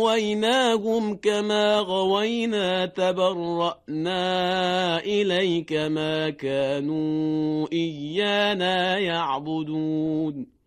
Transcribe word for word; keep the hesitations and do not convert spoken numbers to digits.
أغويناهم كما غوينا تبرأنا إليك ما كانوا إيانا يعبدون